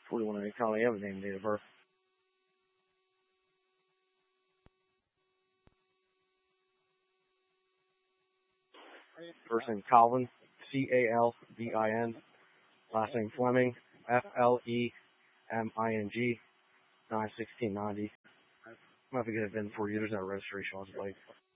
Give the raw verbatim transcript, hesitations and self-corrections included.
forty-one A County Avenue, name, date of birth. First name Calvin, C A L V I N. Last name Fleming, F L E M I N G, nine sixteen ninety. Might have to get it in for years, that registration was late.